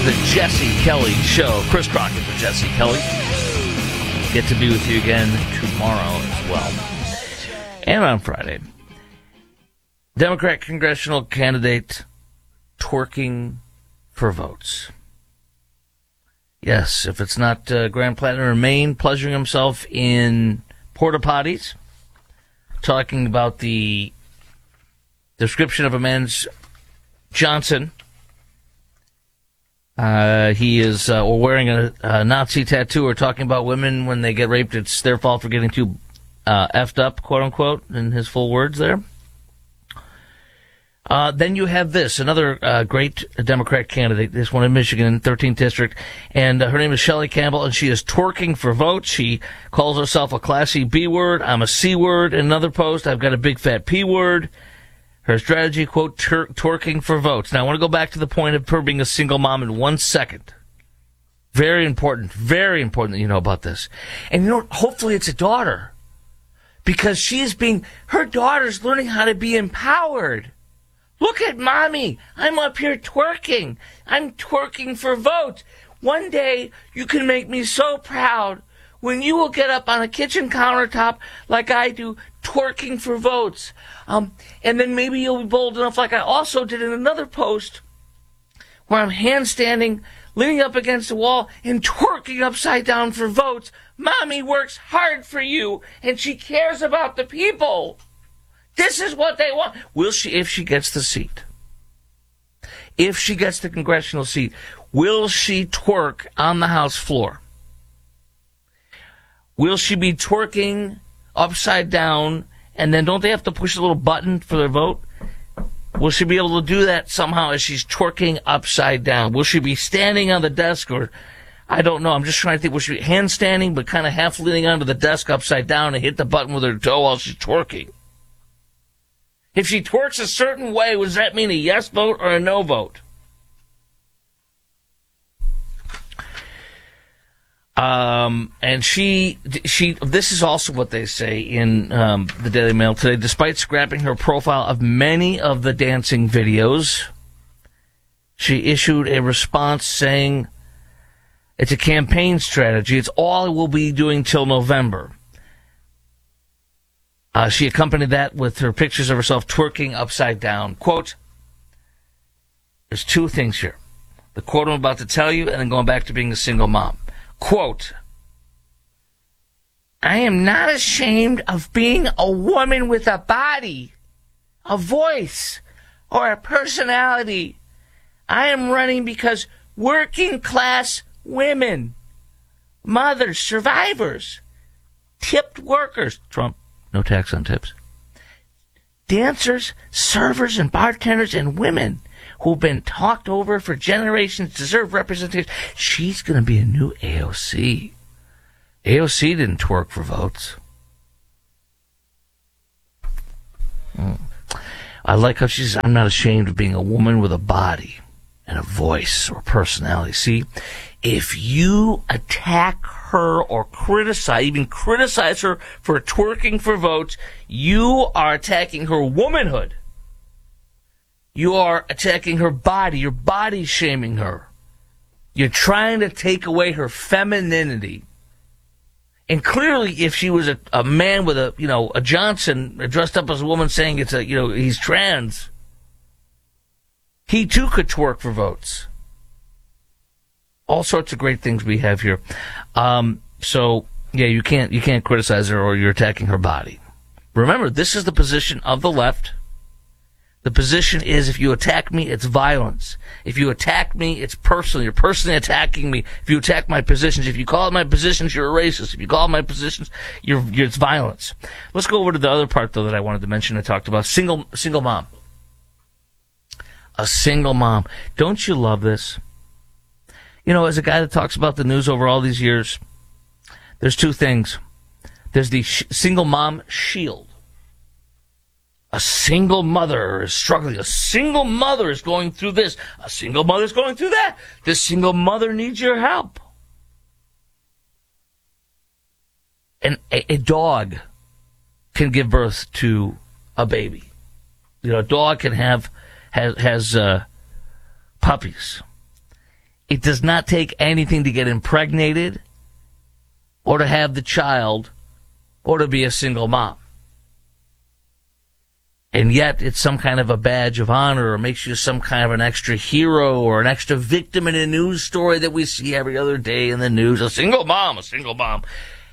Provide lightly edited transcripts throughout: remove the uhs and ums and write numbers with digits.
the Jesse Kelly Show. Chris Crockett for Jesse Kelly. Get to be with you again tomorrow as well. And on Friday. Democrat congressional candidate twerking for votes. Yes, if it's not Grand Platinum or Maine pleasuring himself in porta potties, talking about the description of a man's Johnson. He is or wearing a Nazi tattoo, or talking about women when they get raped, it's their fault for getting too effed up, quote unquote, in his full words there. Then you have this, another great Democrat candidate, this one in Michigan, 13th District, and her name is Shelley Campbell, and she is twerking for votes. She calls herself a classy B word. I'm a C word. In another post, I've got a big fat P word. Her strategy, quote, twerking for votes. Now, I want to go back to the point of her being a single mom in 1 second. Very important that you know about this. And you know, hopefully it's a daughter, because her daughter's learning how to be empowered. Look at mommy. I'm up here twerking. I'm twerking for votes. One day you can make me so proud when you will get up on a kitchen countertop like I do, twerking for votes. And then maybe you'll be bold enough, like I also did in another post, where I'm handstanding, leaning up against the wall, and twerking upside down for votes. Mommy works hard for you, and she cares about the people. This is what they want. Will she, if she gets the seat? If she gets the congressional seat, will she twerk on the House floor? Will she be twerking upside down, and then don't they have to push a little button for their vote? Will she be able to do that somehow as she's twerking upside down? Will she be standing on the desk, or I don't know. I'm just trying to think. Will she be handstanding but kind of half leaning onto the desk upside down and hit the button with her toe while she's twerking? If she twerks a certain way, does that mean a yes vote or a no vote? And this is also what they say in the Daily Mail today. Despite scrapping her profile of many of the dancing videos, she issued a response saying it's a campaign strategy. It's all we'll be doing till November. She accompanied that with her pictures of herself twerking upside down. Quote, there's two things here. The quote I'm about to tell you, and then going back to being a single mom. Quote, I am not ashamed of being a woman with a body, a voice, or a personality. I am running because working class women, mothers, survivors, tipped workers, Trump, no tax on tips, dancers, servers, and bartenders, and women who've been talked over for generations deserve representation. She's going to be a new AOC. AOC didn't twerk for votes. I like how she says, I'm not ashamed of being a woman with a body and a voice or personality. See, if you attack her or even criticize her for twerking for votes, you are attacking her womanhood. You are attacking her body. You're body shaming her. You're trying to take away her femininity. And clearly, if she was a man with a Johnson dressed up as a woman saying he's trans, he too could twerk for votes. All sorts of great things we have here. So yeah, you can't criticize her or you're attacking her body. Remember, this is the position of the left. The position is, if you attack me, it's violence. If you attack me, it's personal. You're personally attacking me. If you attack my positions, if you call it my positions, you're a racist. If you call it my positions, it's violence. Let's go over to the other part, though, that I wanted to mention. I talked about single mom. A single mom. Don't you love this? As a guy that talks about the news over all these years, there's two things. There's the single mom shield. A single mother is struggling. A single mother is going through this. A single mother is going through that. This single mother needs your help. And a dog can give birth to a baby. A dog can has puppies. It does not take anything to get impregnated or to have the child or to be a single mom. And yet it's some kind of a badge of honor or makes you some kind of an extra hero or an extra victim in a news story that we see every other day in the news. A single mom, a single mom.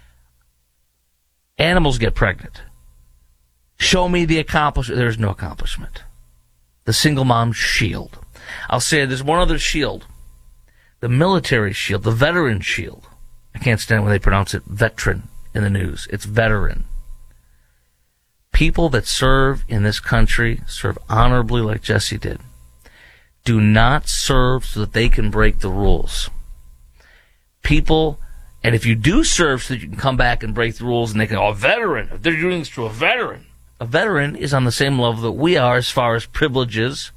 Animals get pregnant. Show me the accomplishment. There's no accomplishment. The single mom shield. I'll say there's one other shield. The military shield, the veteran shield. I can't stand when they pronounce it veteran in the news. It's veteran. People that serve in this country, serve honorably like Jesse did, do not serve so that they can break the rules. People, and if you do serve so that you can come back and break the rules and they can, a veteran, if they're doing this to a veteran is on the same level that we are as far as privileges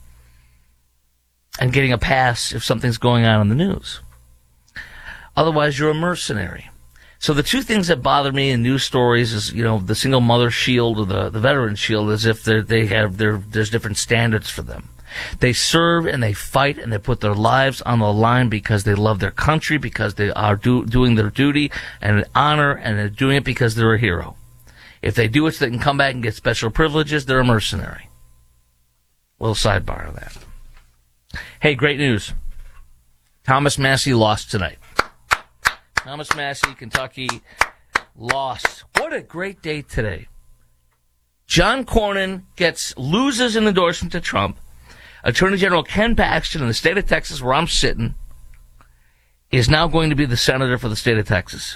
and getting a pass if something's going on in the news. Otherwise, you're a mercenary. So the two things that bother me in news stories is, the single mother shield or the veteran shield, as if there's different standards for them. They serve and they fight and they put their lives on the line because they love their country, because they are doing their duty and honor, and they're doing it because they're a hero. If they do it so they can come back and get special privileges, they're a mercenary. Little sidebar on that. Hey, great news. Thomas Massie lost tonight. Thomas Massie, Kentucky, lost. What a great day today. John Cornyn loses an endorsement to Trump. Attorney General Ken Paxton in the state of Texas, where I'm sitting, is now going to be the senator for the state of Texas.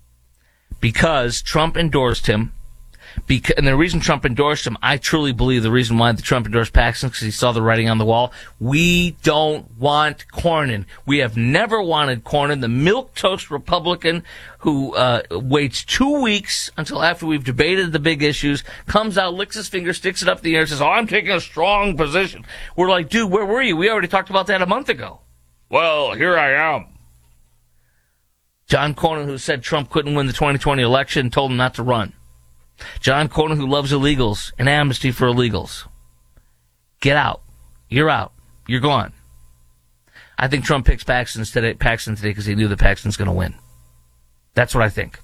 Because Trump endorsed him. And the reason Trump endorsed him, I truly believe the reason why Trump endorsed Paxton, because he saw the writing on the wall. We don't want Cornyn. We have never wanted Cornyn, the milquetoast Republican who waits 2 weeks until after we've debated the big issues, comes out, licks his finger, sticks it up in the air, and says, I'm taking a strong position. We're like, dude, where were you? We already talked about that a month ago. Well, here I am. John Cornyn, who said Trump couldn't win the 2020 election, told him not to run. John Cornyn, who loves illegals and amnesty for illegals. Get out. You're out. You're gone. I think Trump picks Paxton today because he knew that Paxton's going to win. That's what I think.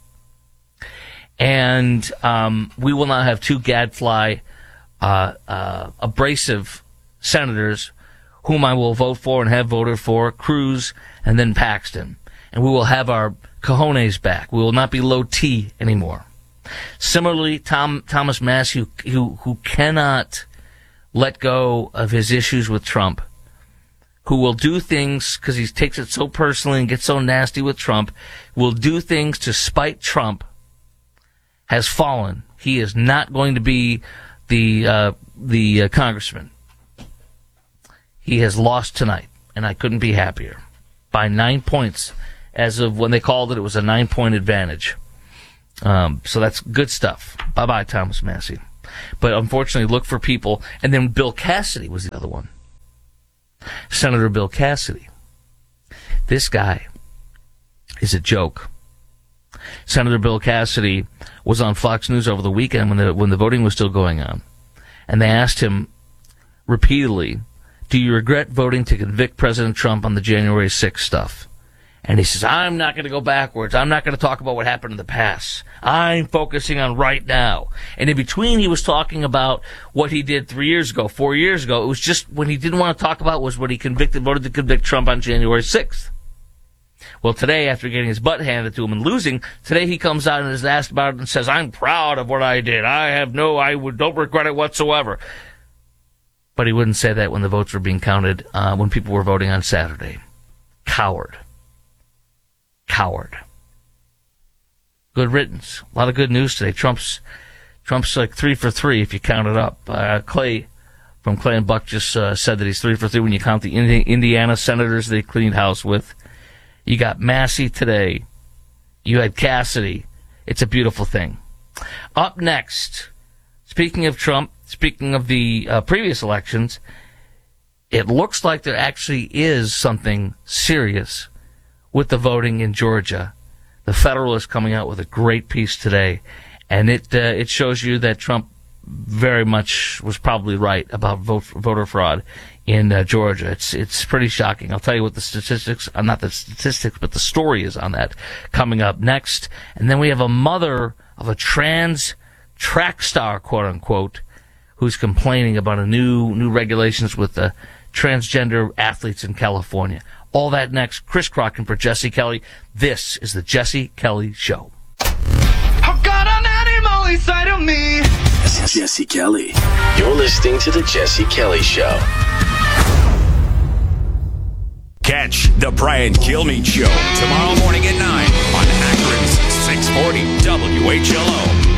And we will not have two gadfly, abrasive senators whom I will vote for and have voted for, Cruz and then Paxton. And we will have our cojones back. We will not be low T anymore. Similarly, Thomas Massie, who cannot let go of his issues with Trump, who will do things because he takes it so personally and gets so nasty with Trump, will do things to spite Trump, has fallen. He is not going to be the congressman. He has lost tonight, and I couldn't be happier. By 9 points. As of when they called it was a 9-point advantage. So that's good stuff. Bye-bye, Thomas Massie. But unfortunately, look for people. And then Bill Cassidy was the other one. Senator Bill Cassidy. This guy is a joke. Senator Bill Cassidy was on Fox News over the weekend when the voting was still going on. And they asked him repeatedly, do you regret voting to convict President Trump on the January 6th stuff? And he says, I'm not going to go backwards. I'm not going to talk about what happened in the past. I'm focusing on right now. And in between, he was talking about what he did 3 years ago, 4 years ago. It was just when he didn't want to talk about was what he voted to convict Trump on January 6th. Well, today, after getting his butt handed to him and losing, today he comes out and is asked about it and says, I'm proud of what I did. Don't regret it whatsoever. But he wouldn't say that when the votes were being counted, when people were voting on Saturday. Coward. Good riddance. A lot of good news today. Trump's like 3 for 3 if you count it up. Clay from Clay and Buck just said that he's 3 for 3 when you count the Indiana senators they cleaned house with. You got Massie today. You had Cassidy. It's a beautiful thing. Up next, speaking of Trump, speaking of the previous elections, it looks like there actually is something serious with the voting in Georgia. The Federalist coming out with a great piece today, and it shows you that Trump very much was probably right about voter fraud in Georgia. It's pretty shocking. I'll tell you what the statistics, not the statistics, but the story is on that coming up next. And then we have a mother of a trans track star, quote unquote, who's complaining about a new regulations with the transgender athletes in California. All that next. Chris Crocken for Jesse Kelly. This is the Jesse Kelly Show. I've got an animal inside of me. Jesse Kelly. You're listening to the Jesse Kelly Show. Catch the Brian Kilmeade Show tomorrow morning at 9 on Akron's 640 WHLO.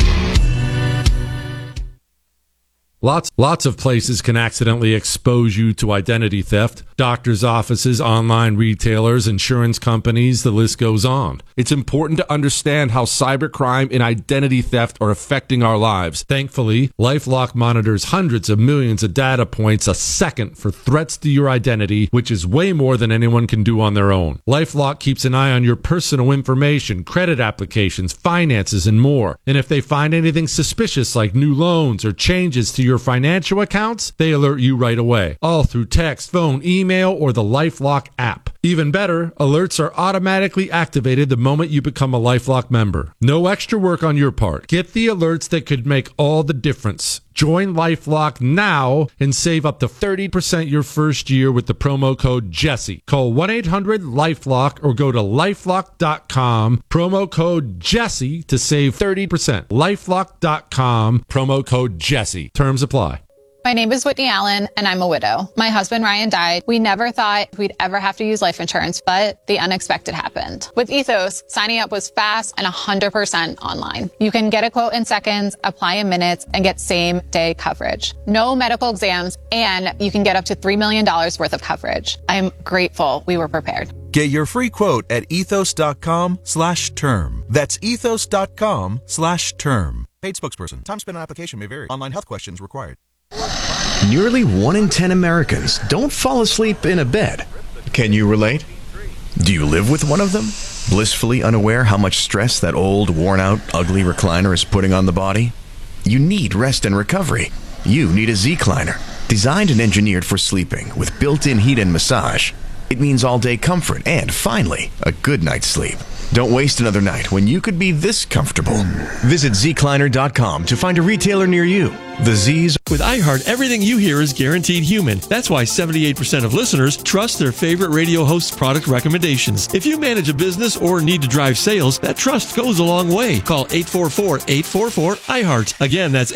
Lots of places can accidentally expose you to identity theft. Doctors' offices, online retailers, insurance companies, the list goes on. It's important to understand how cybercrime and identity theft are affecting our lives. Thankfully, LifeLock monitors hundreds of millions of data points a second for threats to your identity, which is way more than anyone can do on their own. LifeLock keeps an eye on your personal information, credit applications, finances, and more. And if they find anything suspicious like new loans or changes to your financial accounts, they alert you right away. All through text, phone, email, or the LifeLock app. Even better, alerts are automatically activated the moment you become a LifeLock member. No extra work on your part. Get the alerts that could make all the difference. Join LifeLock now and save up to 30% your first year with the promo code Jesse. Call 1-800-LifeLock or go to LifeLock.com. Promo code Jesse to save 30%. LifeLock.com. Promo code Jesse. Terms apply. My name is Whitney Allen, and I'm a widow. My husband, Ryan, died. We never thought we'd ever have to use life insurance, but the unexpected happened. With Ethos, signing up was fast and 100% online. You can get a quote in seconds, apply in minutes, and get same-day coverage. No medical exams, and you can get up to $3 million worth of coverage. I am grateful we were prepared. Get your free quote at ethos.com/term. That's ethos.com/term. Paid spokesperson. Time spent on application may vary. Online health questions required. Nearly 1 in 10 Americans don't fall asleep in a bed. Can you relate? Do you live with one of them? Blissfully unaware how much stress that old, worn-out, ugly recliner is putting on the body? You need rest and recovery. You need a Z-Cliner. Designed and engineered for sleeping with built-in heat and massage. It means all-day comfort and, finally, a good night's sleep. Don't waste another night when you could be this comfortable. Visit zcliner.com to find a retailer near you. The Z's. With iHeart, everything you hear is guaranteed human. That's why 78% of listeners trust their favorite radio host's product recommendations. If you manage a business or need to drive sales, that trust goes a long way. Call 844-844-iHeart. Again, that's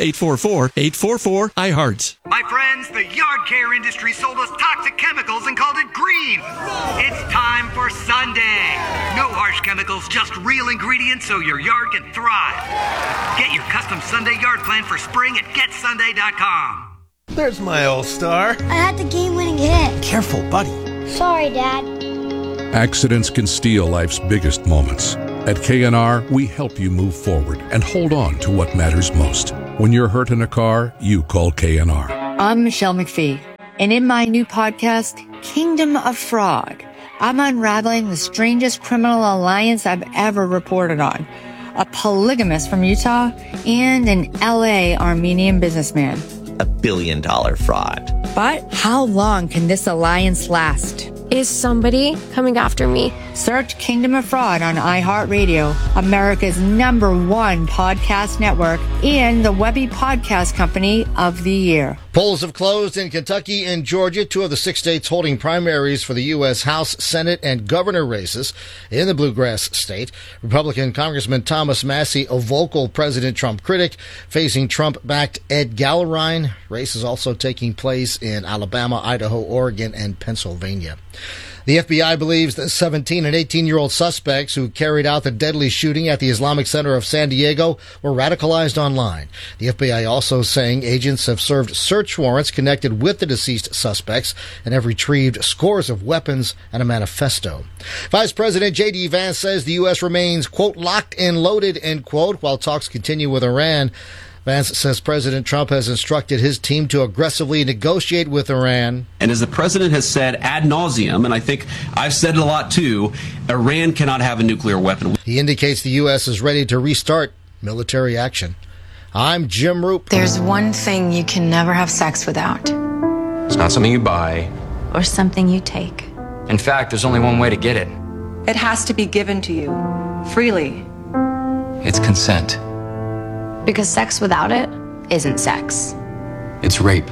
844-844-iHeart. My friends, the yard care industry sold us toxic chemicals and called it green. It's time for Sunday. No harsh chemicals, just real ingredients so your yard can thrive. Get your custom Sunday yard plan for spring at GetSunday.com. There's my all-star. I had the game-winning hit. Careful, buddy. Sorry, Dad. Accidents can steal life's biggest moments. At KNR, we help you move forward and hold on to what matters most. When you're hurt in a car, you call KNR. I'm Michelle McPhee, and in my new podcast, Kingdom of Fraud, I'm unraveling the strangest criminal alliance I've ever reported on. A polygamist from Utah and an LA Armenian businessman. $1 billion fraud. But how long can this alliance last? Is somebody coming after me? Search Kingdom of Fraud on iHeartRadio, America's #1 podcast network, and the Webby Podcast Company of the Year. Polls have closed in Kentucky and Georgia, 2 of the 6 states holding primaries for the U.S. House, Senate, and governor races in the Bluegrass state. Republican Congressman Thomas Massie, a vocal President Trump critic, facing Trump-backed Ed Gallurine. Race is also taking place in Alabama, Idaho, Oregon, and Pennsylvania. The FBI believes the 17 and 18-year-old suspects who carried out the deadly shooting at the Islamic Center of San Diego were radicalized online. The FBI also saying agents have served search warrants connected with the deceased suspects and have retrieved scores of weapons and a manifesto. Vice President J.D. Vance says the U.S. remains, quote, locked and loaded, end quote, while talks continue with Iran. Vance says President Trump has instructed his team to aggressively negotiate with Iran. And as the president has said ad nauseum, and I think I've said it a lot too, Iran cannot have a nuclear weapon. He indicates the U.S. is ready to restart military action. I'm Jim Roop. There's one thing you can never have sex without. It's not something you buy. Or something you take. In fact, there's only one way to get it. It has to be given to you, freely. It's consent. Because sex without it isn't sex. It's rape.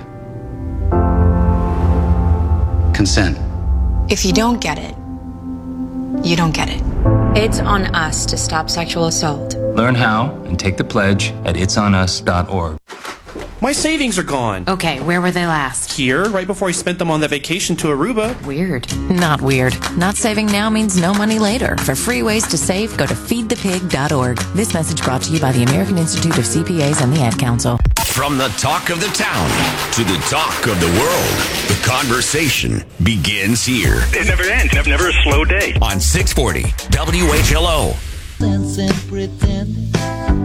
Consent. If you don't get it, you don't get it. It's on us to stop sexual assault. Learn how and take the pledge at itsonus.org. My savings are gone. Okay, where were they last? Here, right before I spent them on that vacation to Aruba. Weird. Not weird. Not saving now means no money later. For free ways to save, go to feedthepig.org. This message brought to you by the American Institute of CPAs and the Ad Council. From the talk of the town to the talk of the world, the conversation begins here. It never ends. Never a slow day. On 640 WHLO. Dance and pretend.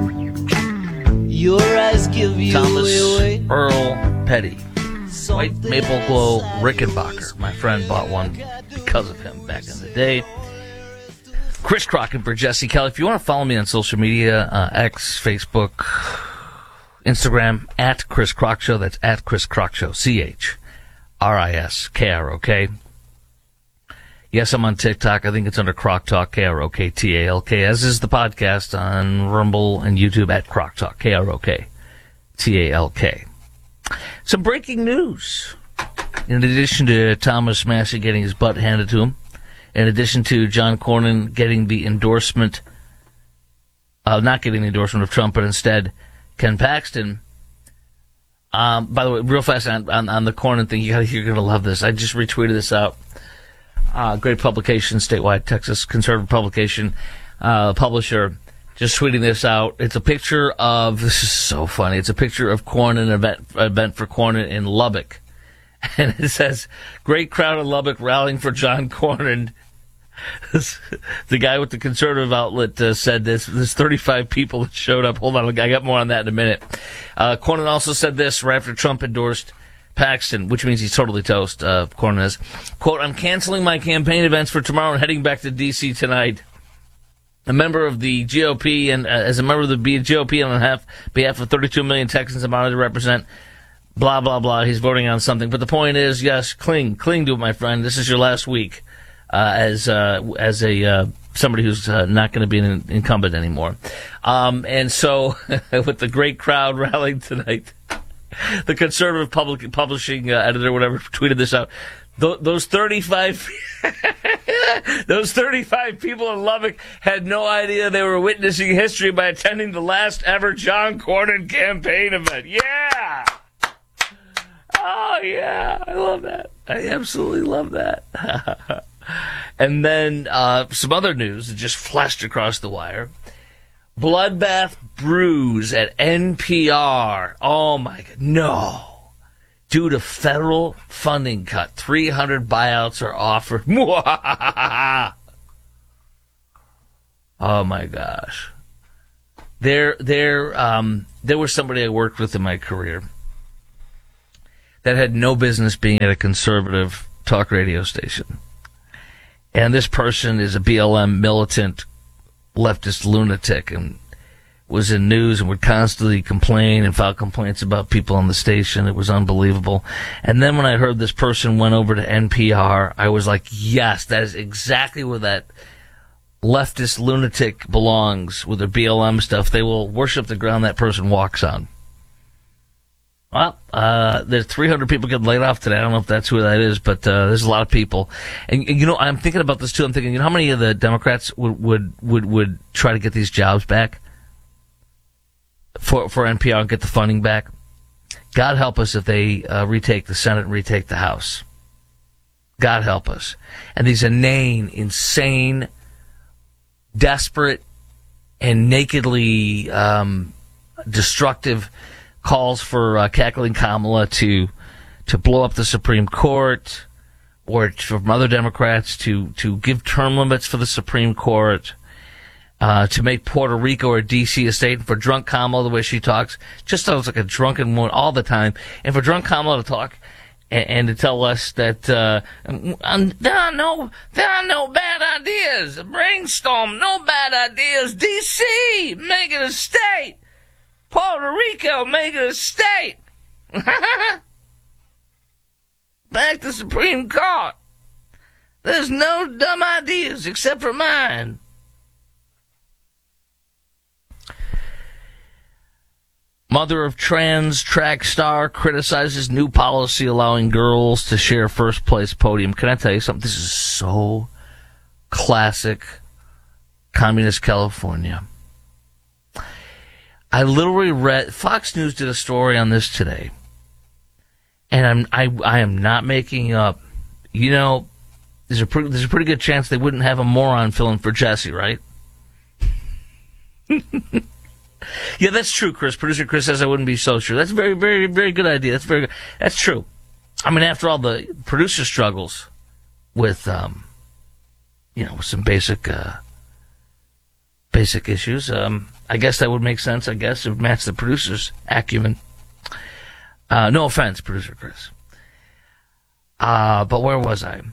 Your eyes give you Thomas away. Earl Petty. White Maple Glow Rickenbacker. My friend bought one because of him back in the day. Chris Crocken for Jesse Kelly. If you want to follow me on social media, X, Facebook, Instagram, at Chris Crock Show. That's at Chris Crock Show. CHRISKROK. Yes, I'm on TikTok. I think it's under Crock Talk, KROKTALK, as is the podcast on Rumble and YouTube at Crock Talk, KROKTALK. Some breaking news. In addition to Thomas Massey getting his butt handed to him, in addition to John Cornyn getting the endorsement, not getting the endorsement of Trump, but instead Ken Paxton. By the way, real fast on the Cornyn thing, you're going to love this. I just retweeted this out. Great publication, statewide Texas conservative publication, publisher, just tweeting this out. It's a picture of, this is so funny, it's a picture of Cornyn, event for Cornyn in Lubbock. And it says, great crowd in Lubbock rallying for John Cornyn. The guy with the conservative outlet said this. There's 35 people that showed up. Hold on, I got more on that in a minute. Cornyn also said this right after Trump endorsed Paxton, which means he's totally toast, Cornyn is. Quote, I'm canceling my campaign events for tomorrow and heading back to D.C. tonight. A member of the GOP, and as a member of the GOP on behalf of 32 million Texans I'm honored to represent, blah, blah, blah. He's voting on something. But the point is, yes, cling to it, my friend. This is your last week as somebody who's not going to be an incumbent anymore. And so, with the great crowd rallying tonight, the conservative publishing editor, whatever, tweeted this out. Those 35 people in Lubbock had no idea they were witnessing history by attending the last ever John Cornyn campaign event. Yeah! Oh, yeah. I love that. I absolutely love that. And then some other news that just flashed across the wire. Bloodbath Brews at NPR. Oh, my God. No. Due to federal funding cut, 300 buyouts are offered. Oh, my gosh. There was somebody I worked with in my career that had no business being at a conservative talk radio station. And this person is a BLM militant leftist lunatic and was in news and would constantly complain and file complaints about people on the station. It was unbelievable. And then when I heard this person went over to NPR, I was like, yes, that is exactly where that leftist lunatic belongs with their BLM stuff. They will worship the ground that person walks on. Well, there's 300 people getting laid off today. I don't know if that's who that is, but there's a lot of people. And you know, I'm thinking about this too. I'm thinking, you know, how many of the Democrats would try to get these jobs back for NPR and get the funding back? God help us if they retake the Senate and retake the House. God help us. And these inane, insane, desperate, and nakedly destructive calls for cackling Kamala to blow up the Supreme Court, or from other Democrats to give term limits for the Supreme Court, to make Puerto Rico or D.C. a state, and for drunk Kamala, the way she talks, just sounds like a drunken woman all the time, and for drunk Kamala to talk and to tell us that there are no bad ideas. Brainstorm, no bad ideas. D.C., make it a state. Puerto Rico, make it a state. Back to Supreme Court. There's no dumb ideas except for mine. Mother of trans track star criticizes new policy allowing girls to share first place podium. Can I tell you something? This is so classic communist California. I literally read, Fox News did a story on this today, and I am not making up. You know, there's a pretty good chance they wouldn't have a moron filling for Jesse, right? Yeah, that's true, Chris. Producer Chris says I wouldn't be so sure. That's a very, very, very good idea. That's very good. That's true. I mean, after all the producer struggles with, with some basic issues, I guess that would make sense. I guess it would match the producer's acumen. No offense, Producer Chris. But where was I?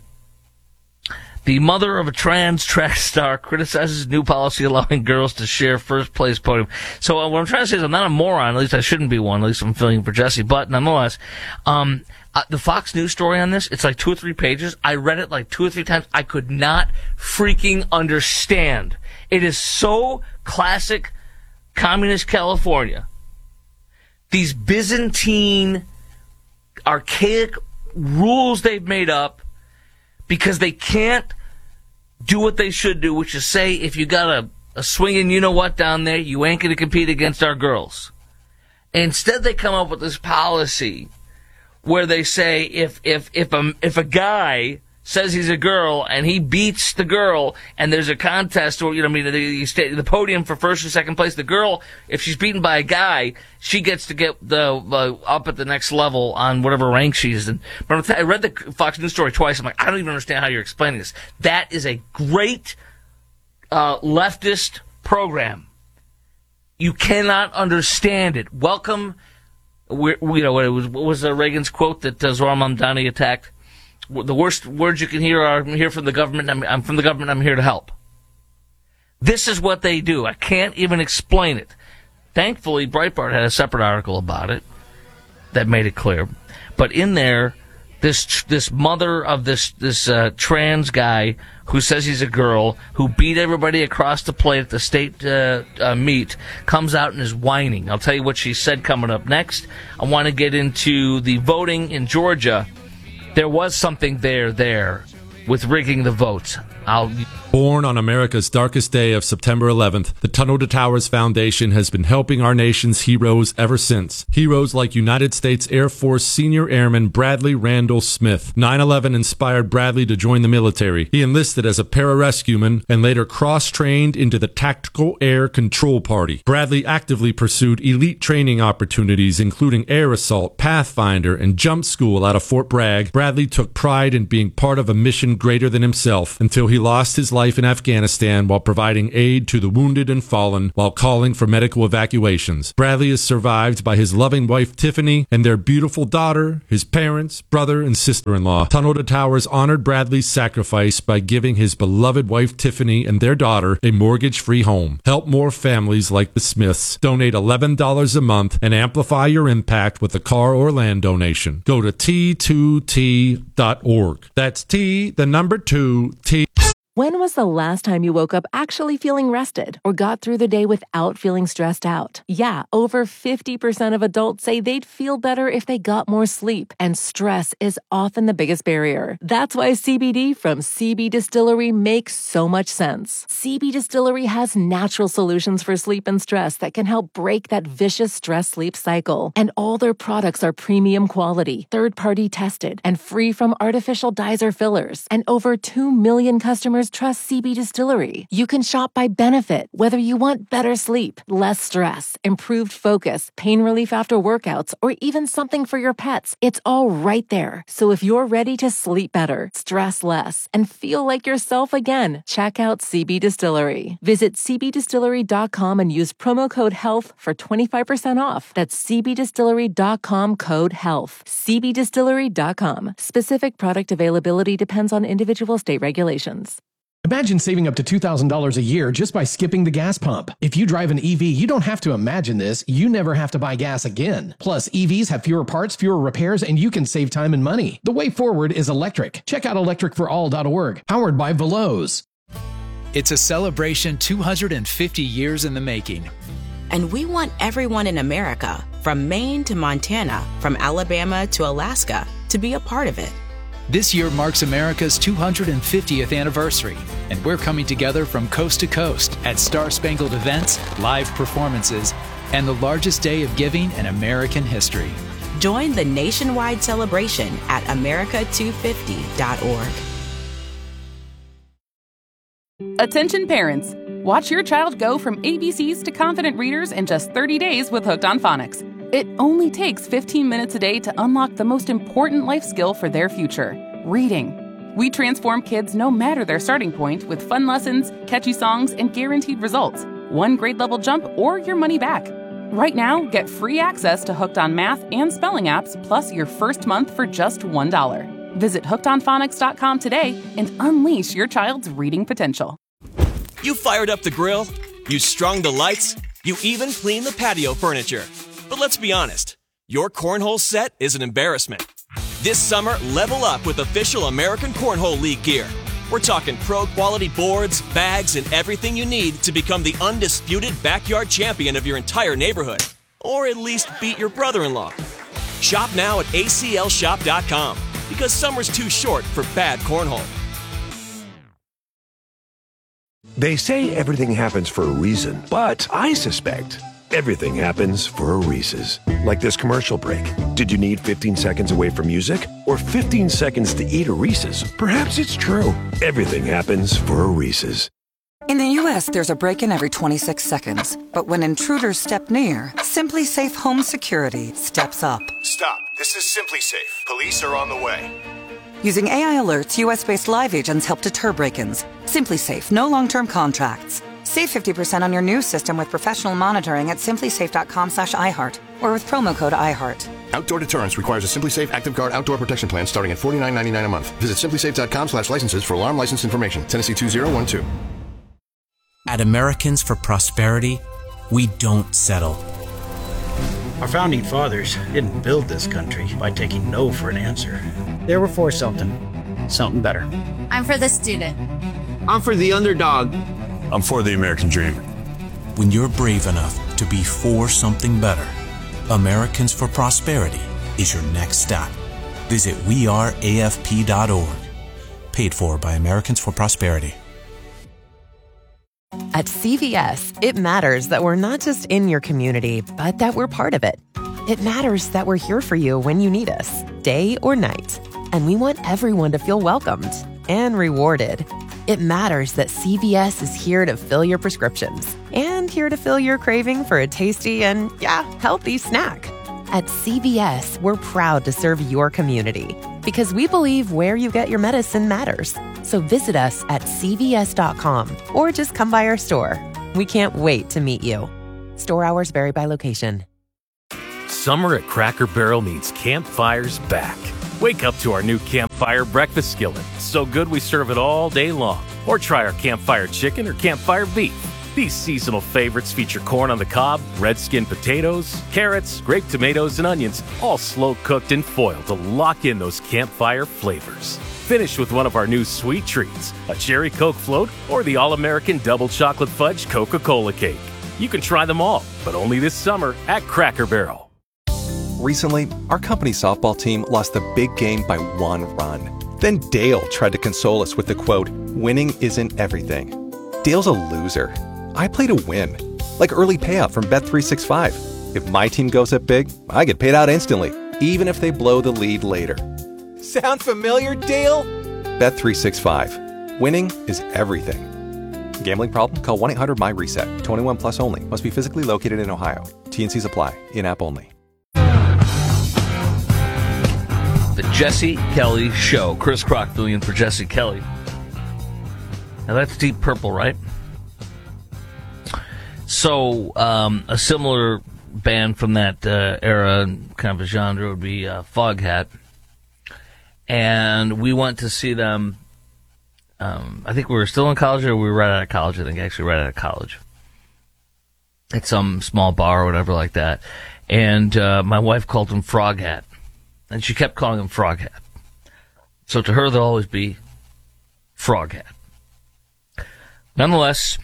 The mother of a trans track star criticizes new policy allowing girls to share first place podium. So what I'm trying to say is I'm not a moron. At least I shouldn't be one. At least I'm filling for Jesse. But nonetheless, the Fox News story on this, it's like 2 or 3 pages. I read it like 2 or 3 times. I could not freaking understand. It is so classic communist California. These Byzantine, archaic rules they've made up because they can't do what they should do, which is say, if you got a swinging you-know-what down there, you ain't going to compete against our girls. Instead, they come up with this policy where they say if a guy says he's a girl and he beats the girl and there's a contest or the podium for first or second place, the girl, if she's beaten by a guy, she gets to get the up at the next level on whatever rank she's in. But I read the Fox News story twice. I'm like, I don't even understand how you're explaining this. That is a great leftist program. You cannot understand it. Welcome. What was Reagan's quote that Zohar Mamdani attacked? The worst words you can hear are, I'm here from the government, I'm from the government, I'm here to help. This is what they do. I can't even explain it. Thankfully, Breitbart had a separate article about it that made it clear. But in there, this mother of this trans guy who says he's a girl, who beat everybody across the plate at the state meet, comes out and is whining. I'll tell you what she said coming up next. I want to get into the voting in Georgia. There was something there with rigging the votes. Born on America's darkest day of September 11th, the Tunnel to Towers Foundation has been helping our nation's heroes ever since. Heroes like United States Air Force Senior Airman Bradley Randall Smith. 9/11 inspired Bradley to join the military. He enlisted as a pararescueman and later cross-trained into the Tactical Air Control Party. Bradley actively pursued elite training opportunities, including air assault, Pathfinder, and jump school out of Fort Bragg. Bradley took pride in being part of a mission greater than himself until he lost his life in Afghanistan while providing aid to the wounded and fallen while calling for medical evacuations. Bradley is survived by his loving wife Tiffany and their beautiful daughter, his parents, brother, and sister-in-law. Tunnel to Towers honored Bradley's sacrifice by giving his beloved wife Tiffany and their daughter a mortgage-free home. Help more families like the Smiths. Donate $11 a month and amplify your impact with a car or land donation. Go to T2T.org. That's T, the number 2, T. When was the last time you woke up actually feeling rested or got through the day without feeling stressed out? Yeah, over 50% of adults say they'd feel better if they got more sleep, and stress is often the biggest barrier. That's why CBD from CB Distillery makes so much sense. CB Distillery has natural solutions for sleep and stress that can help break that vicious stress-sleep cycle. And all their products are premium quality, third-party tested, and free from artificial dyes or fillers. And over 2 million customers trust CB Distillery. You can shop by benefit, whether you want better sleep, less stress, improved focus, pain relief after workouts, or even something for your pets. It's all right there. So if you're ready to sleep better, stress less, and feel like yourself again, check out CB Distillery. Visit cbdistillery.com and use promo code HEALTH for 25% off. That's cbdistillery.com code HEALTH. cbdistillery.com. Specific product availability depends on individual state regulations. Imagine saving up to $2,000 a year just by skipping the gas pump. If you drive an EV, you don't have to imagine this. You never have to buy gas again. Plus, EVs have fewer parts, fewer repairs, and you can save time and money. The way forward is electric. Check out electricforall.org, powered by Veloz. It's a celebration 250 years in the making. And we want everyone in America, from Maine to Montana, from Alabama to Alaska, to be a part of it. This year marks America's 250th anniversary, and we're coming together from coast to coast at Star-Spangled events, live performances, and the largest day of giving in American history. Join the nationwide celebration at america250.org. Attention parents! Watch your child go from ABCs to confident readers in just 30 days with Hooked on Phonics. It only takes 15 minutes a day to unlock the most important life skill for their future, reading. We transform kids no matter their starting point with fun lessons, catchy songs, and guaranteed results. One grade level jump or your money back. Right now, get free access to Hooked on Math and Spelling apps, plus your first month for just $1. Visit hookedonphonics.com today and unleash your child's reading potential. You fired up the grill, you strung the lights, you even cleaned the patio furniture. But let's be honest, your cornhole set is an embarrassment. This summer, level up with official American Cornhole League gear. We're talking pro-quality boards, bags, and everything you need to become the undisputed backyard champion of your entire neighborhood. Or at least beat your brother-in-law. Shop now at aclshop.com, because summer's too short for bad cornhole. They say everything happens for a reason, but I suspect everything happens for a Reese's. Like this commercial break. Did you need 15 seconds away from music? Or 15 seconds to eat a Reese's? Perhaps it's true. Everything happens for a Reese's. In the U.S., there's a break-in every 26 seconds. But when intruders step near, Simply Safe Home Security steps up. Stop. This is Simply Safe. Police are on the way. Using AI alerts, U.S.-based live agents help deter break-ins. Simply Safe. No long-term contracts. Save 50% on your new system with professional monitoring at simplysafe.com/iHeart or with promo code iHeart. Outdoor deterrence requires a Simply Safe Active Guard outdoor protection plan starting at $49.99 a month. Visit simplysafe.com/licenses for alarm license information. Tennessee 2012. At Americans for Prosperity, we don't settle. Our founding fathers didn't build this country by taking no for an answer. They were for something better. I'm for the student. I'm for the underdog. I'm for the American dream. When you're brave enough to be for something better, Americans for Prosperity is your next stop. Visit weareafp.org. Paid for by Americans for Prosperity. At CVS, it matters that we're not just in your community, but that we're part of it. It matters that we're here for you when you need us, day or night. And we want everyone to feel welcomed and rewarded. It matters that CVS is here to fill your prescriptions and here to fill your craving for a tasty and, healthy snack. At CVS, we're proud to serve your community because we believe where you get your medicine matters. So visit us at cvs.com or just come by our store. We can't wait to meet you. Store hours vary by location. Summer at Cracker Barrel means campfires back. Wake up to our new Campfire breakfast skillet. So good we serve it all day long. Or try our Campfire chicken or Campfire beef. These seasonal favorites feature corn on the cob, red skin potatoes, carrots, grape tomatoes, and onions, all slow cooked in foil to lock in those campfire flavors. Finish with one of our new sweet treats, a cherry Coke float or the all-American double chocolate fudge Coca-Cola cake. You can try them all, but only this summer at Cracker Barrel. Recently, our company softball team lost the big game by 1 run. Then Dale tried to console us with the quote, "Winning isn't everything." Dale's a loser. I play to win, like early payout from Bet365. If my team goes up big, I get paid out instantly, even if they blow the lead later. Sound familiar, Dale? Bet365. Winning is everything. Gambling problem? Call 1-800-MY-RESET. 21 plus only. Must be physically located in Ohio. T&Cs apply. In-app only. The Jesse Kelly Show. Chris Crockvillian for Jesse Kelly. Now that's Deep Purple, right? So a similar band from that era, kind of a genre, would be Foghat. And we went to see them I think we were still in college, or we were right out of college. I think actually right out of college. At some small bar or whatever like that. And my wife called him Froghat. And she kept calling him Froghat. So to her, there'll always be Froghat. Nonetheless,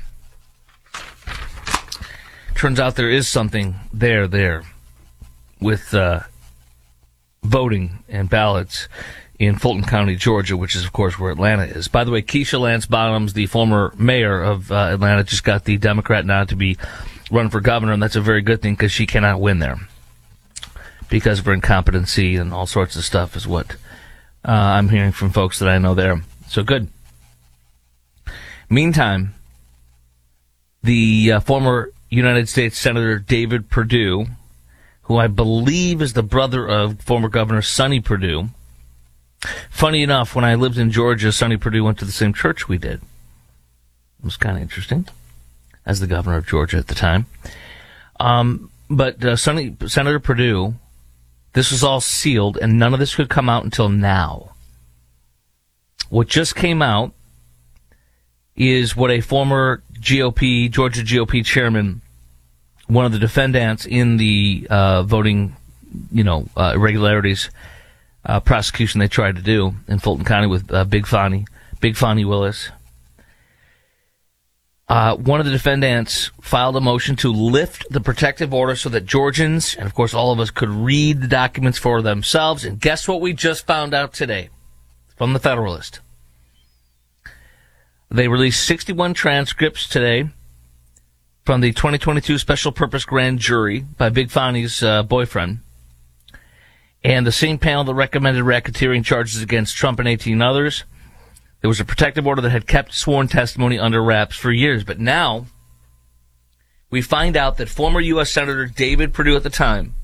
turns out there is something there with voting and ballots in Fulton County, Georgia, which is, of course, where Atlanta is. By the way, Keisha Lance Bottoms, the former mayor of Atlanta, just got the Democrat nod to be run for governor, and that's a very good thing because she cannot win there because of her incompetency and all sorts of stuff is what I'm hearing from folks that I know there. So good. Meantime, the former United States Senator David Perdue, who I believe is the brother of former Governor Sonny Perdue. Funny enough, when I lived in Georgia, Sonny Perdue went to the same church we did. It was kind of interesting, as the governor of Georgia at the time. But Senator Perdue, this was all sealed, and none of this could come out until now. What just came out is what a former Georgia GOP chairman, one of the defendants in the voting, irregularities prosecution they tried to do in Fulton County with Big Fonnie Willis. One of the defendants filed a motion to lift the protective order so that Georgians, and of course all of us, could read the documents for themselves. And guess what we just found out today from the Federalist? They released 61 transcripts today from the 2022 Special Purpose Grand Jury by Big Fonnie's boyfriend. And the same panel that recommended racketeering charges against Trump and 18 others. There was a protective order that had kept sworn testimony under wraps for years. But now we find out that former U.S. Senator David Perdue at the time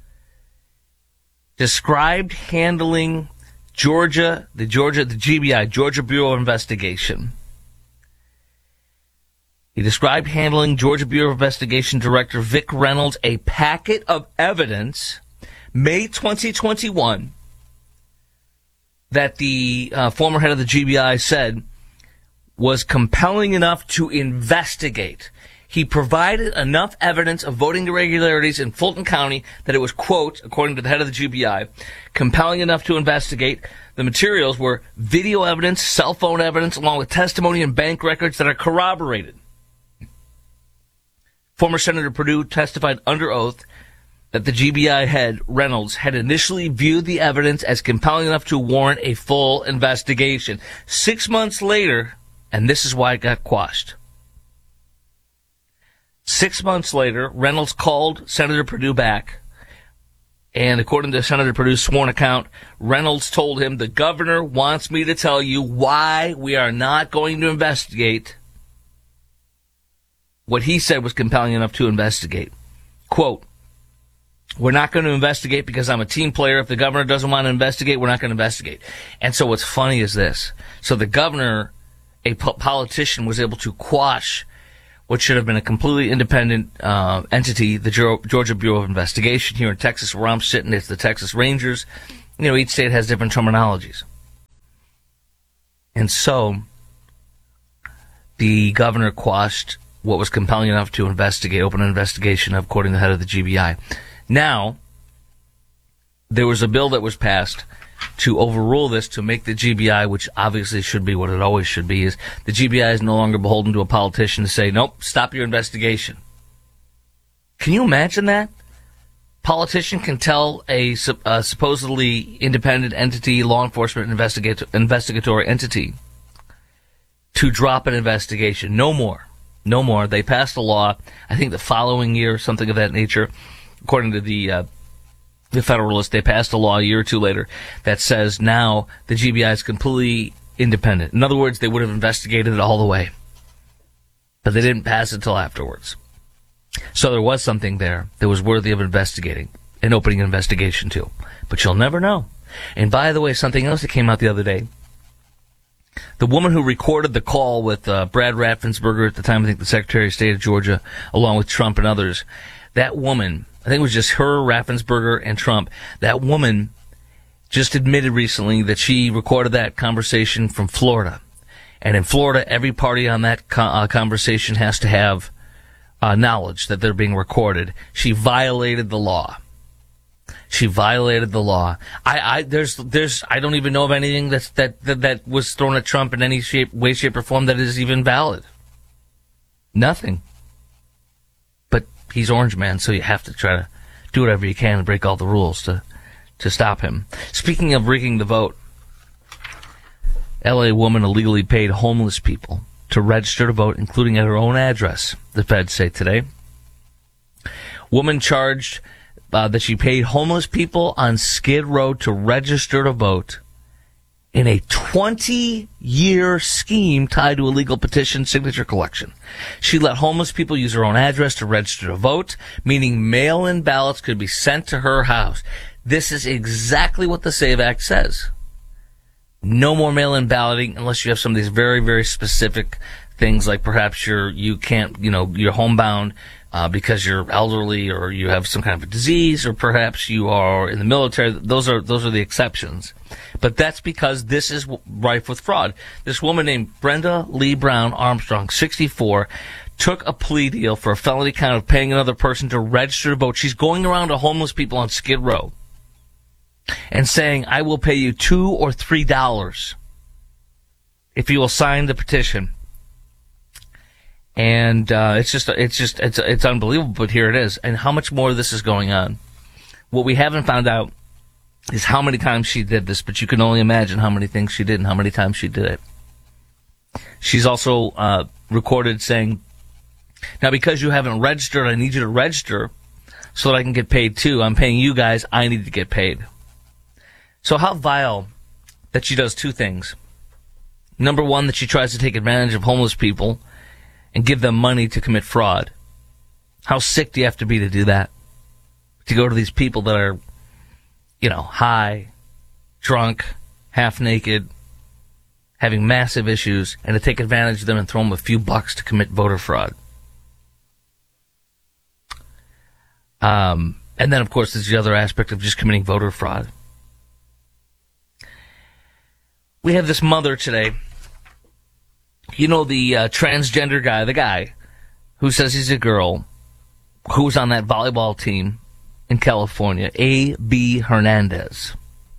described handling the GBI, Georgia Bureau of Investigation. He described handling Georgia Bureau of Investigation Director Vic Reynolds a packet of evidence, May 2021, that the former head of the GBI said was compelling enough to investigate. He provided enough evidence of voting irregularities in Fulton County that it was, quote, according to the head of the GBI, compelling enough to investigate. The materials were video evidence, cell phone evidence, along with testimony and bank records that are corroborated. Former Senator Perdue testified under oath that the GBI head, Reynolds, had initially viewed the evidence as compelling enough to warrant a full investigation. 6 months later, and this is why it got quashed. 6 months later, Reynolds called Senator Perdue back, and according to Senator Perdue's sworn account, Reynolds told him, the governor wants me to tell you why we are not going to investigate what he said was compelling enough to investigate. Quote, we're not going to investigate because I'm a team player. If the governor doesn't want to investigate, we're not going to investigate. And so what's funny is this. So the governor, a politician, was able to quash what should have been a completely independent entity, the Georgia Bureau of Investigation. Here in Texas, where I'm sitting, it's the Texas Rangers. Each state has different terminologies. And so the governor quashed what was compelling enough to investigate, open an investigation, according to the head of the GBI. Now, there was a bill that was passed to overrule this, to make the GBI, which obviously should be what it always should be, is the GBI is no longer beholden to a politician to say, nope, stop your investigation. Can you imagine that? Politician can tell a supposedly independent entity, law enforcement investigatory entity, to drop an investigation. No more. No more. They passed a law, I think the following year, something of that nature. According to the Federalist, they passed a law a year or two later that says now the GBI is completely independent. In other words, they would have investigated it all the way. But they didn't pass it until afterwards. So there was something there that was worthy of investigating and opening an investigation to. But you'll never know. And by the way, something else that came out the other day, the woman who recorded the call with Brad Raffensperger, at the time, I think the Secretary of State of Georgia, along with Trump and others, that woman, I think it was just her, Raffensperger, and Trump, that woman just admitted recently that she recorded that conversation from Florida. And in Florida, every party on that conversation has to have knowledge that they're being recorded. She violated the law. She violated the law. I don't even know of anything that was thrown at Trump in any way, shape, or form that is even valid. Nothing. But he's Orange Man, so you have to try to do whatever you can and break all the rules to stop him. Speaking of rigging the vote, L.A. woman illegally paid homeless people to register to vote, including at her own address, the feds say today. Woman charged that she paid homeless people on Skid Row to register to vote in a 20-year scheme tied to illegal petition signature collection. She let homeless people use her own address to register to vote, meaning mail-in ballots could be sent to her house. This is exactly what the SAVE Act says. No more mail-in balloting unless you have some of these very, very specific things, like perhaps you're homebound because you're elderly, or you have some kind of a disease, or perhaps you are in the military. Those are the exceptions. But that's because this is rife with fraud. This woman named Brenda Lee Brown Armstrong, 64, took a plea deal for a felony count of paying another person to register to vote. She's going around to homeless people on Skid Row and saying, I will pay you $2 or $3 if you will sign the petition. And it's unbelievable, but here it is. And how much more of this is going on? What we haven't found out is how many times she did this, but you can only imagine how many things she did and how many times she did it. She's also recorded saying, now because you haven't registered, I need you to register so that I can get paid too. I'm paying you guys, I need to get paid. So how vile that she does two things. Number one, that she tries to take advantage of homeless people and give them money to commit fraud. How sick do you have to be to do that? To go to these people that are, high, drunk, half naked, having massive issues, and to take advantage of them and throw them a few bucks to commit voter fraud. And then, of course, there's the other aspect of just committing voter fraud. We have this mother today. The transgender guy, the guy who says he's a girl, who was on that volleyball team in California, A.B. Hernandez.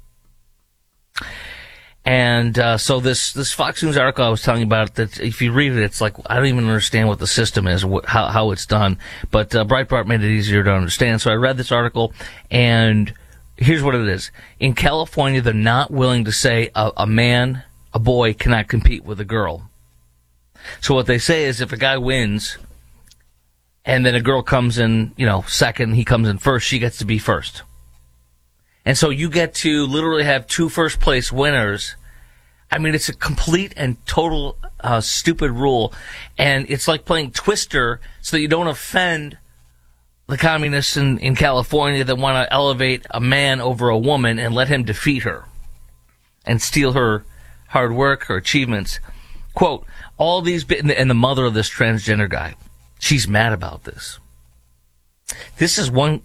And so this Fox News article I was telling you about, that if you read it, it's like, I don't even understand what the system is, how it's done. But Breitbart made it easier to understand. So I read this article, and here's what it is. In California, they're not willing to say a boy cannot compete with a girl. So what they say is if a guy wins and then a girl comes in, second, he comes in first, she gets to be first. And so you get to literally have two first place winners. I mean, it's a complete and total stupid rule. And it's like playing Twister so that you don't offend the communists in California that want to elevate a man over a woman and let him defeat her and steal her hard work, her achievements. Quote, all these, and the mother of this transgender guy, she's mad about this. This is one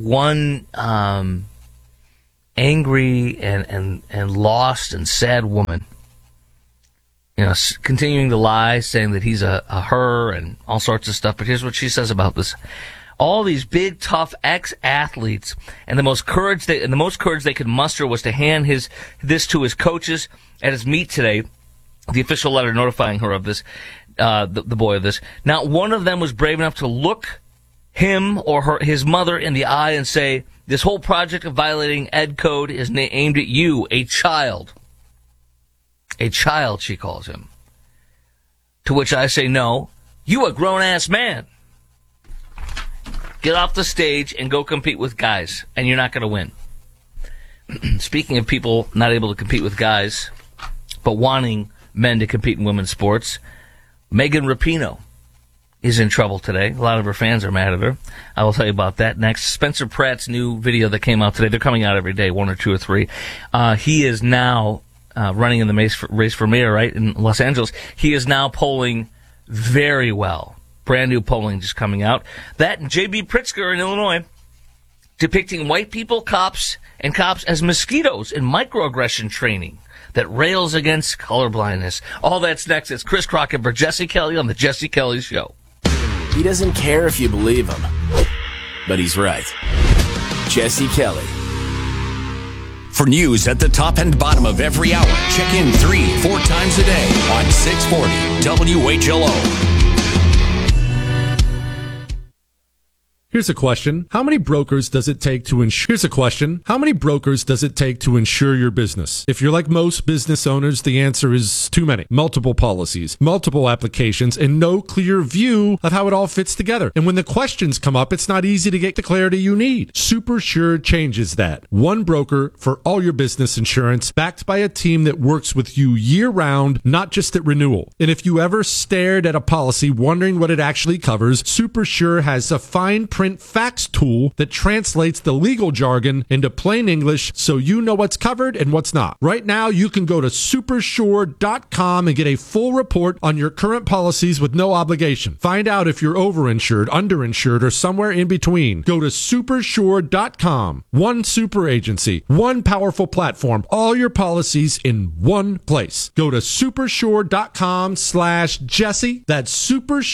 angry and lost and sad woman, continuing to lie, saying that he's a her and all sorts of stuff. But here's what she says about this. All these big, tough ex-athletes, and the most courage they could muster was to hand this to his coaches at his meet today. The official letter notifying her of this, the boy of this. Not one of them was brave enough to look him or his mother in the eye and say, this whole project of violating Ed Code is aimed at you, a child. A child, she calls him. To which I say, no, you a grown-ass man. Get off the stage and go compete with guys, and you're not going to win. Speaking of people not able to compete with guys, but wanting men to compete in women's sports, Megan Rapinoe is in trouble today. A lot of her fans are mad at her. I will tell you about that next. Spencer Pratt's new video that came out today. They're coming out every day, one or two or three. He is now running in the race for mayor, right, in Los Angeles. He is now polling very well. Brand new polling just coming out. That and J.B. Pritzker in Illinois depicting white people, cops as mosquitoes in microaggression training. that rails against colorblindness. All that's next. It's Chris Crockett for Jesse Kelly on The Jesse Kelly Show. He doesn't care if you believe him, but he's right. Jesse Kelly. For news at the top and bottom of every hour, check in 3-4 times a day on 640 WHLO. Here's a question. How many brokers does it take to insure? Here's a question. How many brokers does it take to insure your business? If you're like most business owners, the answer is too many. Multiple policies, multiple applications, and no clear view of how it all fits together. And when the questions come up, it's not easy to get the clarity you need. SuperSure changes that. One broker for all your business insurance, backed by a team that works with you year-round, not just at renewal. And if you ever stared at a policy wondering what it actually covers, SuperSure has a fine print facts tool that translates the legal jargon into plain English so you know what's covered and what's not. Right now, you can go to supersure.com and get a full report on your current policies with no obligation. Find out if you're overinsured, underinsured, or somewhere in between. Go to supersure.com. One super agency, one powerful platform, all your policies in one place. Go to supersure.com/Jesse. That's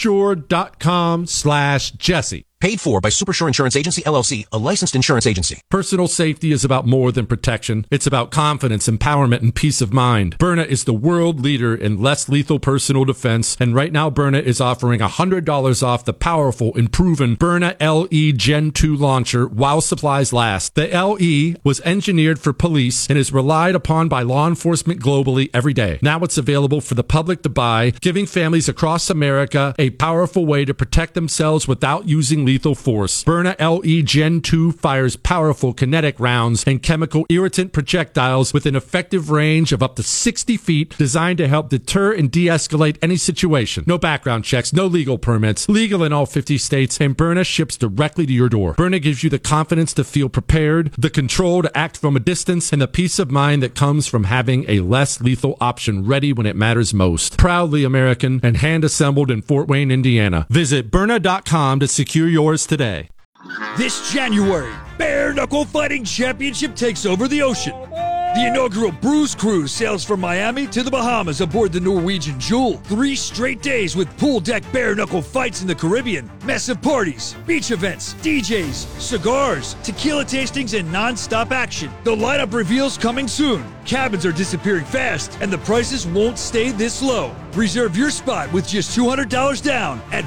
supersure.com/Jesse. Paid for by SuperSure Insurance Agency, LLC, a licensed insurance agency. Personal safety is about more than protection. It's about confidence, empowerment, and peace of mind. Byrna is the world leader in less lethal personal defense, and right now Byrna is offering $100 off the powerful and proven Byrna LE Gen 2 launcher while supplies last. The LE was engineered for police and is relied upon by law enforcement globally every day. Now it's available for the public to buy, giving families across America a powerful way to protect themselves without using lethal force. Byrna LE Gen 2 fires powerful kinetic rounds and chemical irritant projectiles with an effective range of up to 60 feet, designed to help deter and de-escalate any situation. No background checks, no legal permits, legal in all 50 states, and Byrna ships directly to your door. Byrna gives you the confidence to feel prepared, the control to act from a distance, and the peace of mind that comes from having a less lethal option ready when it matters most. Proudly American and hand-assembled in Fort Wayne, Indiana. Visit Byrna.com to secure yours today. This January, Bare Knuckle Fighting Championship takes over the ocean. The inaugural Bruise Cruise sails from Miami to the Bahamas aboard the Norwegian Jewel. 3 straight days with pool deck bare knuckle fights in the Caribbean, massive parties, beach events, DJs, cigars, tequila tastings, and non-stop action. The lineup reveals coming soon. Cabins are disappearing fast, and the prices won't stay this low. Reserve your spot with just $200 down at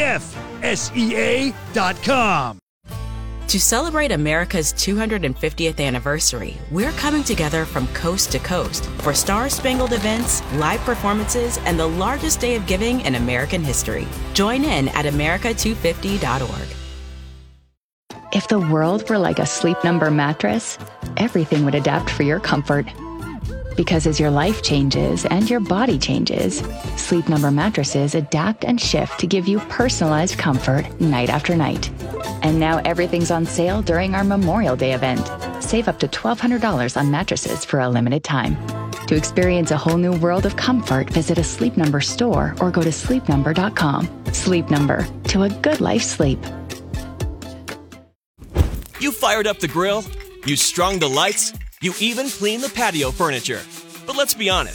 BKFSEA.com. To celebrate America's 250th anniversary, we're coming together from coast to coast for star-spangled events, live performances, and the largest day of giving in American history. Join in at America250.org. If the world were like a Sleep Number mattress, everything would adapt for your comfort. Because as your life changes and your body changes, Sleep Number mattresses adapt and shift to give you personalized comfort night after night. And now everything's on sale during our Memorial Day event. Save up to $1,200 on mattresses for a limited time. To experience a whole new world of comfort, visit a Sleep Number store or go to sleepnumber.com. Sleep Number, to a good night's sleep. You fired up the grill, you strung the lights, you even cleaned the patio furniture. But let's be honest,